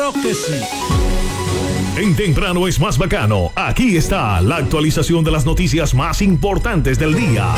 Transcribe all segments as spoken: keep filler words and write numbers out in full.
Claro que sí. En Temprano es más bacano. Aquí está la actualización de las noticias más importantes del día.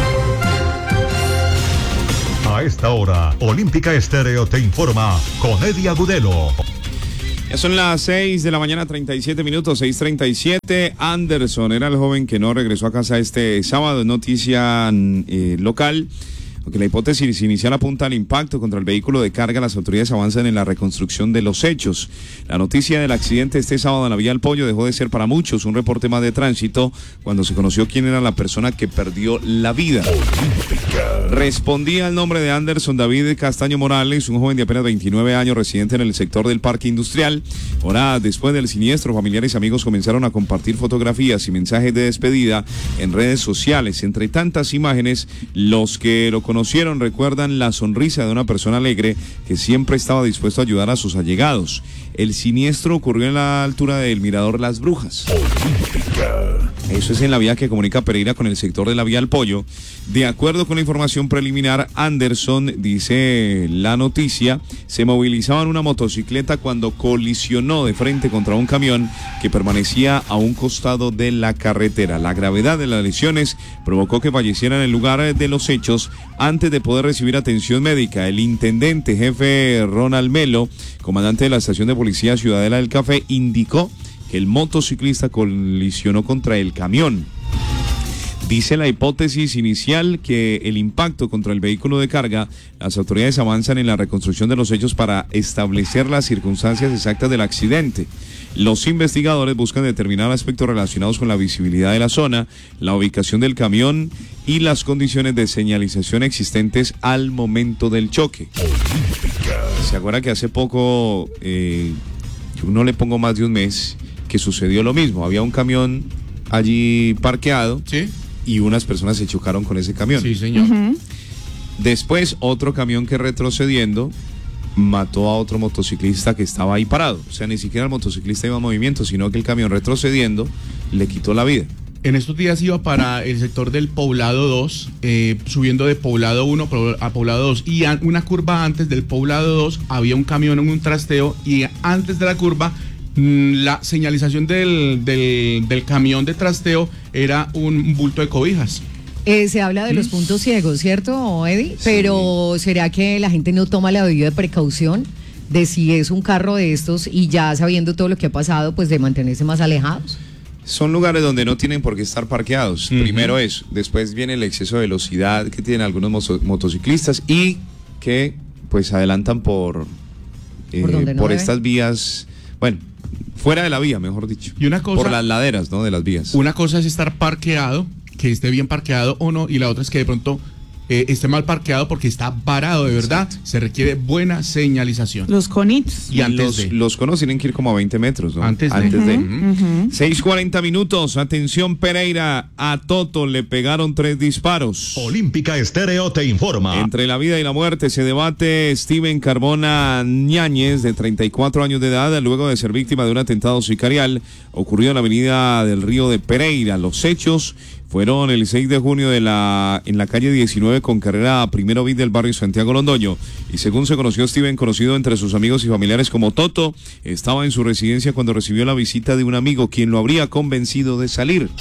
A esta hora, Olímpica Estéreo te informa con Eddie Agudelo. Ya son las seis de la mañana, treinta y siete minutos, seis treinta y siete. Anderson era el joven que no regresó a casa este sábado, noticia eh, local. Aunque la hipótesis inicial apunta al impacto contra el vehículo de carga, las autoridades avanzan en la reconstrucción de los hechos. La noticia del accidente este sábado en la vía El Pollo dejó de ser para muchos un reporte más de tránsito cuando se conoció quién era la persona que perdió la vida. Respondía al nombre de Anderson David Castaño Morales, un joven de apenas veintinueve años residente en el sector del parque industrial. Horas después del siniestro, familiares y amigos comenzaron a compartir fotografías y mensajes de despedida en redes sociales. Entre tantas imágenes, los que lo conocieron recuerdan la sonrisa de una persona alegre que siempre estaba dispuesto a ayudar a sus allegados. El siniestro ocurrió en la altura del Mirador Las Brujas. Eso es en la vía que comunica Pereira con el sector de la vía El Pollo. De acuerdo con la información preliminar, Anderson, dice la noticia, se movilizaba en una motocicleta cuando colisionó de frente contra un camión que permanecía a un costado de la carretera. La gravedad de las lesiones provocó que falleciera en el lugar de los hechos antes de poder recibir atención médica. El intendente jefe Ronald Melo, comandante de la estación de policía Ciudadela del Café, indicó que el motociclista colisionó contra el camión. Dice la hipótesis inicial que el impacto contra el vehículo de carga, las autoridades avanzan en la reconstrucción de los hechos para establecer las circunstancias exactas del accidente. Los investigadores buscan determinar aspectos relacionados con la visibilidad de la zona, la ubicación del camión y las condiciones de señalización existentes al momento del choque. ¿Se acuerda que hace poco, eh, yo no le pongo más de un mes, que sucedió lo mismo? Había un camión allí parqueado, ¿sí?, y unas personas se chocaron con ese camión. Sí, señor. Uh-huh. Después, otro camión que retrocediendo mató a otro motociclista que estaba ahí parado. O sea, ni siquiera el motociclista iba en movimiento, sino que el camión retrocediendo le quitó la vida. En estos días iba para el sector del Poblado dos, eh, subiendo de Poblado uno a Poblado dos, y a una curva antes del Poblado dos había un camión en un trasteo, y antes de la curva la señalización del, del, del camión de trasteo era un bulto de cobijas. Eh, se habla de los puntos ciegos, ¿cierto, Eddie? Sí. Pero ¿será que la gente no toma la debida precaución de si es un carro de estos y ya sabiendo todo lo que ha pasado, pues de mantenerse más alejados? Son lugares donde no tienen por qué estar parqueados. Uh-huh. Primero eso, después viene el exceso de velocidad que tienen algunos mo- motociclistas y que pues adelantan por, eh, ¿Por, no por estas vías, bueno, fuera de la vía, mejor dicho. Y una cosa, por las laderas, ¿no?, de las vías. Una cosa es estar parqueado, que esté bien parqueado o no, y la otra es que de pronto eh, esté mal parqueado porque está varado de verdad. Exacto. Se requiere buena señalización. Los conitos. Y antes los, de... los conos tienen que ir como a veinte metros, ¿no? Antes de. Antes de. Uh-huh, uh-huh. seis cuarenta minutos, atención Pereira, a Toto le pegaron tres disparos. Olímpica Estéreo te informa. Entre la vida y la muerte se debate Steven Carbona Ñáñez, de treinta y cuatro años de edad, luego de ser víctima de un atentado sicarial ocurrido en la avenida del Río de Pereira. Los hechos fueron el seis de junio de la, en la calle diecinueve con carrera primero bis del barrio Santiago Londoño, y según se conoció, Steven, conocido entre sus amigos y familiares como Toto, estaba en su residencia cuando recibió la visita de un amigo quien lo habría convencido de salir.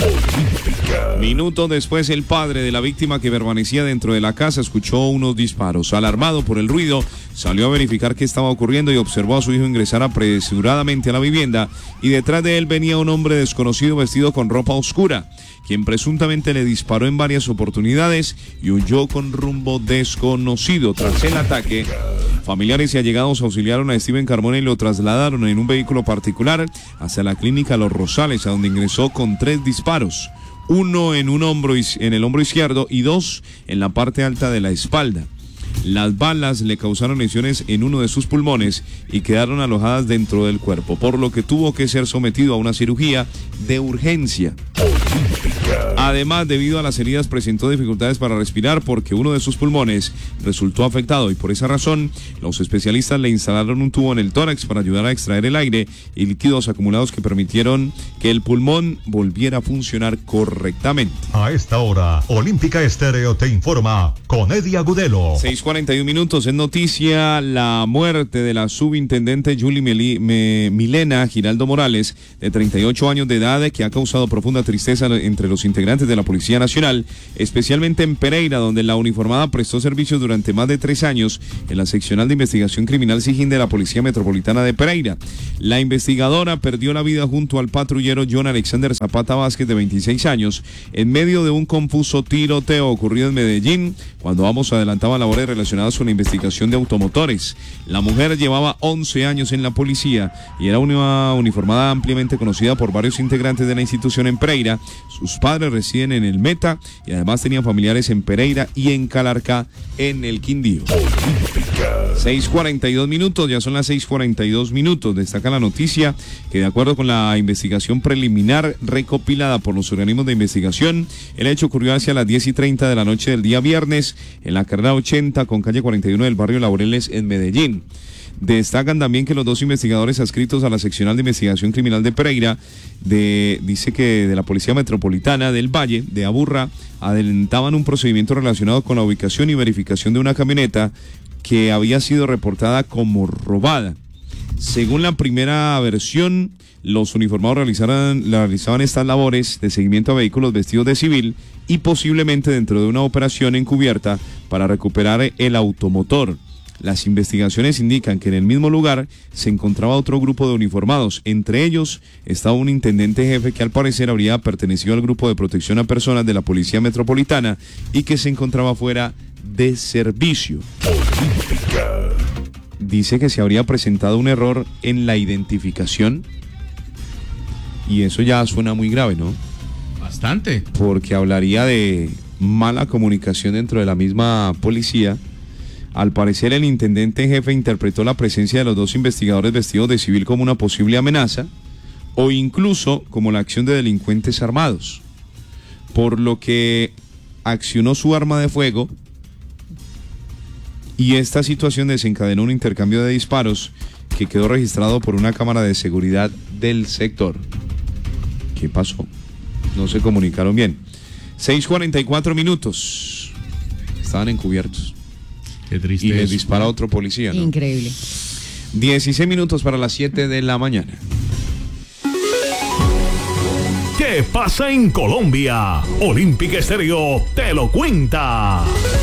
Minutos después, el padre de la víctima, que permanecía dentro de la casa, escuchó unos disparos. Alarmado por el ruido, salió a verificar qué estaba ocurriendo y observó a su hijo ingresar apresuradamente a la vivienda, y detrás de él venía un hombre desconocido vestido con ropa oscura, quien presuntamente le disparó en varias oportunidades y huyó con rumbo desconocido. Tras el ataque, familiares y allegados auxiliaron a Steven Carbona y lo trasladaron en un vehículo particular hacia la clínica Los Rosales, a donde ingresó con tres disparos, uno en un hombro, en el hombro izquierdo y dos en la parte alta de la espalda. Las balas le causaron lesiones en uno de sus pulmones y quedaron alojadas dentro del cuerpo, por lo que tuvo que ser sometido a una cirugía de urgencia. Además, debido a las heridas, presentó dificultades para respirar porque uno de sus pulmones resultó afectado y por esa razón los especialistas le instalaron un tubo en el tórax para ayudar a extraer el aire y líquidos acumulados que permitieron que el pulmón volviera a funcionar correctamente. A esta hora, Olímpica Estéreo te informa con Eddie Agudelo. seis cuarenta y uno minutos, en noticia la muerte de la subintendente Julie Meli, Me, Milena Giraldo Morales, de treinta y ocho años de edad, que ha causado profunda tristeza entre los integrantes de la Policía Nacional, especialmente en Pereira, donde la uniformada prestó servicios durante más de tres años en la seccional de investigación criminal SIGIN de la Policía Metropolitana de Pereira. La investigadora perdió la vida junto al patrullero John Alexander Zapata Vázquez, de veintiséis años, en medio de un confuso tiroteo ocurrido en Medellín, cuando ambos adelantaban labores relacionadas con la investigación de automotores. La mujer llevaba once años en la policía y era una uniformada ampliamente conocida por varios integrantes de la institución en Pereira. Sus padres residen en el Meta y además tenían familiares en Pereira y en Calarcá, en el Quindío. seis cuarenta y dos minutos, ya son las seis cuarenta y dos minutos. Destaca la noticia que, de acuerdo con la investigación preliminar recopilada por los organismos de investigación, el hecho ocurrió hacia las diez y treinta de la noche del día viernes en la carrera ochenta con calle cuarenta y uno del barrio Laureles en Medellín. Destacan también que los dos investigadores adscritos a la seccional de investigación criminal de Pereira, de, dice que de la Policía Metropolitana del Valle, de Aburrá, adelantaban un procedimiento relacionado con la ubicación y verificación de una camioneta que había sido reportada como robada. Según la primera versión, los uniformados realizaban, realizaban estas labores de seguimiento a vehículos vestidos de civil y posiblemente dentro de una operación encubierta para recuperar el automotor. Las investigaciones indican que en el mismo lugar se encontraba otro grupo de uniformados. Entre ellos estaba un intendente jefe que al parecer habría pertenecido al grupo de protección a personas de la Policía Metropolitana y que se encontraba fuera de servicio. Dice que se habría presentado un error en la identificación y eso ya suena muy grave, ¿no? Bastante. Porque hablaría de mala comunicación dentro de la misma policía. Al parecer, el intendente jefe interpretó la presencia de los dos investigadores vestidos de civil como una posible amenaza o incluso como la acción de delincuentes armados, por lo que accionó su arma de fuego y esta situación desencadenó un intercambio de disparos que quedó registrado por una cámara de seguridad del sector. ¿Qué pasó? No se comunicaron bien. seis cuarenta y cuatro minutos. Estaban encubiertos. Qué triste. Y les eso. dispara otro policía, ¿no? Increíble. dieciséis minutos para las siete de la mañana. ¿Qué pasa en Colombia? Olímpica Estéreo te lo cuenta.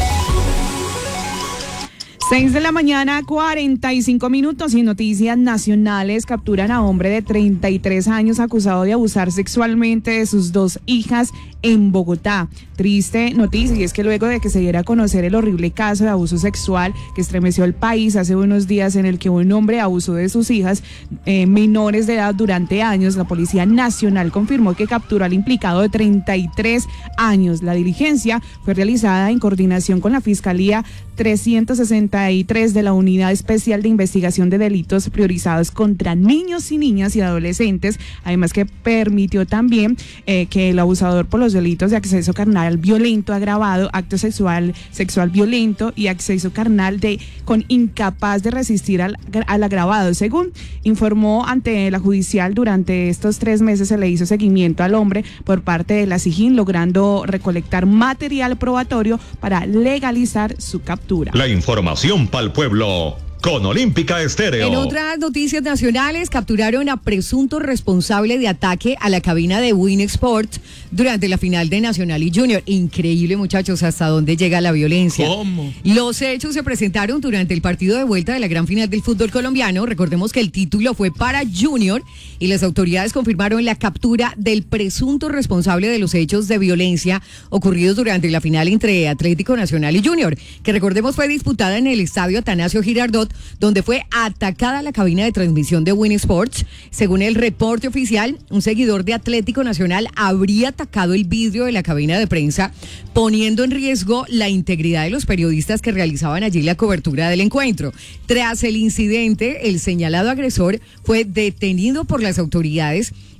seis de la mañana, cuarenta y cinco minutos, y noticias nacionales. Capturan a hombre de treinta y tres años acusado de abusar sexualmente de sus dos hijas en Bogotá. Triste noticia, y es que luego de que se diera a conocer el horrible caso de abuso sexual que estremeció el país hace unos días, en el que un hombre abusó de sus hijas eh, menores de edad durante años, la Policía Nacional confirmó que capturó al implicado de treinta y tres años. La diligencia fue realizada en coordinación con la Fiscalía trescientos sesenta y tres de la Unidad Especial de Investigación de Delitos Priorizados contra Niños y Niñas y Adolescentes, además que permitió también eh, que el abusador por los delitos de acceso carnal violento agravado, acto sexual sexual violento y acceso carnal de con incapaz de resistir al, al agravado. Según informó ante la judicial, durante estos tres meses se le hizo seguimiento al hombre por parte de la SIGIN, logrando recolectar material probatorio para legalizar su captura. La información para el pueblo con Olímpica Estéreo. En otras noticias nacionales, capturaron a presunto responsable de ataque a la cabina de Win Sports durante la final de Nacional y Junior. Increíble, muchachos, hasta dónde llega la violencia. ¿Cómo? Los hechos se presentaron durante el partido de vuelta de la gran final del fútbol colombiano. Recordemos que el título fue para Junior y las autoridades confirmaron la captura del presunto responsable de los hechos de violencia ocurridos durante la final entre Atlético Nacional y Junior, que recordemos fue disputada en el estadio Atanasio Girardot, donde fue atacada la cabina de transmisión de Win Sports. Según el reporte oficial, un seguidor de Atlético Nacional habría atacado el vidrio de la cabina de prensa, poniendo en riesgo la integridad de los periodistas que realizaban allí la cobertura del encuentro. Tras el incidente, el señalado agresor fue detenido por las autoridades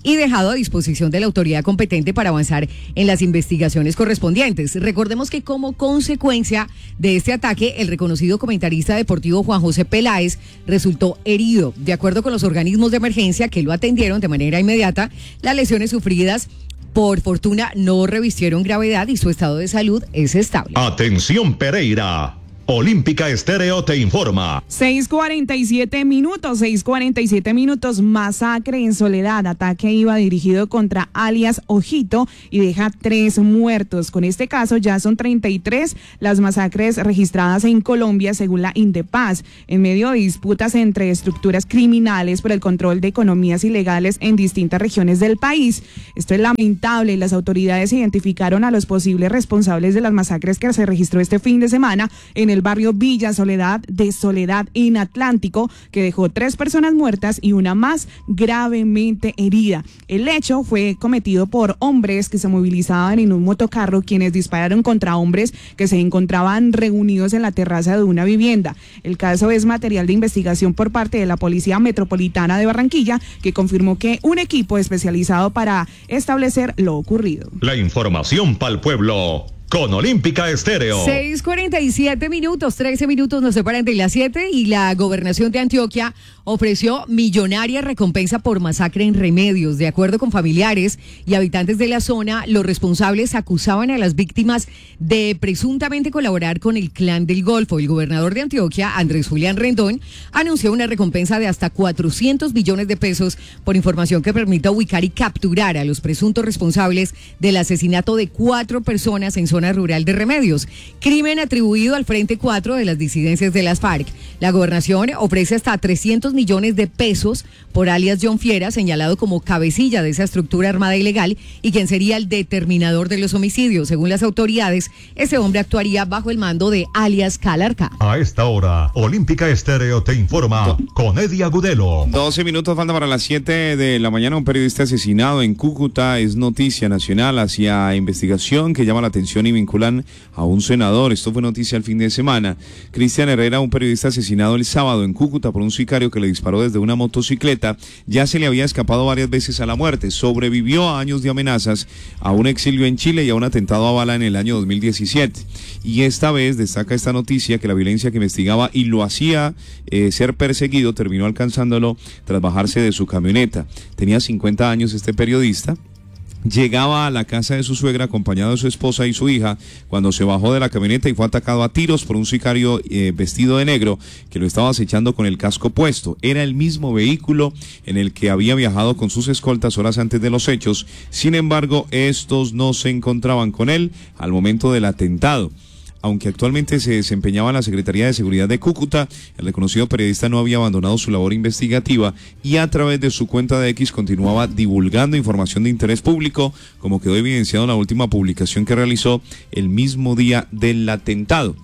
y dejado a disposición de la autoridad competente para avanzar en las investigaciones correspondientes. Recordemos que como consecuencia de este ataque, el reconocido comentarista deportivo Juan José Peláez resultó herido. De acuerdo con los organismos de emergencia que lo atendieron de manera inmediata, las lesiones sufridas por fortuna no revistieron gravedad y su estado de salud es estable. Atención Pereira. Olímpica Estéreo te informa. seis cuarenta y siete minutos, seis cuarenta y siete minutos, masacre en Soledad, ataque iba dirigido contra alias Ojito y deja tres muertos. Con este caso ya son treinta y tres las masacres registradas en Colombia según la Indepaz, en medio de disputas entre estructuras criminales por el control de economías ilegales en distintas regiones del país. Esto es lamentable. Las autoridades identificaron a los posibles responsables de las masacres que se registró este fin de semana en el el barrio Villa Soledad de Soledad en Atlántico, que dejó tres personas muertas y una más gravemente herida. El hecho fue cometido por hombres que se movilizaban en un motocarro, quienes dispararon contra hombres que se encontraban reunidos en la terraza de una vivienda. El caso es material de investigación por parte de la Policía Metropolitana de Barranquilla, que confirmó que un equipo especializado para establecer lo ocurrido. La información para el pueblo con Olímpica Estéreo. seis cuarenta y siete minutos, trece minutos nos separan de las siete y la gobernación de Antioquia ofreció millonaria recompensa por masacre en Remedios. De acuerdo con familiares y habitantes de la zona, los responsables acusaban a las víctimas de presuntamente colaborar con el Clan del Golfo. El gobernador de Antioquia, Andrés Julián Rendón, anunció una recompensa de hasta cuatrocientos millones de pesos por información que permita ubicar y capturar a los presuntos responsables del asesinato de cuatro personas en zona rural de Remedios, crimen atribuido al Frente cuatro de las disidencias de las FARC. La gobernación ofrece hasta trescientos millones de pesos por alias John Fiera, señalado como cabecilla de esa estructura armada ilegal y quien sería el determinador de los homicidios. Según las autoridades, ese hombre actuaría bajo el mando de alias Calarca. A esta hora, Olímpica Estéreo te informa con Eddie Agudelo. doce minutos falta para las siete de la mañana. Un periodista asesinado en Cúcuta es noticia nacional hacia investigación que llama la atención y vinculan a un senador. Esto fue noticia el fin de semana. Cristian Herrera, un periodista asesinado el sábado en Cúcuta por un sicario que le disparó desde una motocicleta. Ya se le había escapado varias veces a la muerte. Sobrevivió a años de amenazas, a un exilio en Chile y a un atentado a bala en el año dos mil diecisiete. Y esta vez destaca esta noticia que la violencia que investigaba y lo hacía eh, ser perseguido terminó alcanzándolo tras bajarse de su camioneta. Tenía cincuenta años este periodista. Llegaba a la casa de su suegra acompañado de su esposa y su hija cuando se bajó de la camioneta y fue atacado a tiros por un sicario eh, vestido de negro que lo estaba acechando con el casco puesto. Era el mismo vehículo en el que había viajado con sus escoltas horas antes de los hechos. Sin embargo, estos no se encontraban con él al momento del atentado. Aunque actualmente se desempeñaba en la Secretaría de Seguridad de Cúcuta, el reconocido periodista no había abandonado su labor investigativa y a través de su cuenta de X continuaba divulgando información de interés público, como quedó evidenciado en la última publicación que realizó el mismo día del atentado.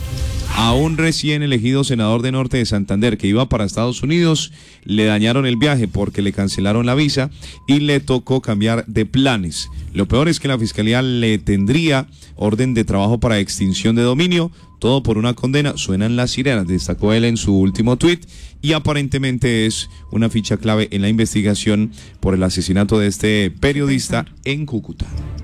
A un recién elegido senador de Norte de Santander que iba para Estados Unidos, le dañaron el viaje porque le cancelaron la visa y le tocó cambiar de planes. Lo peor es que la fiscalía le tendría orden de trabajo para extinción de dominio, todo por una condena. Suenan las sirenas, destacó él en su último tuit, y aparentemente es una ficha clave en la investigación por el asesinato de este periodista en Cúcuta.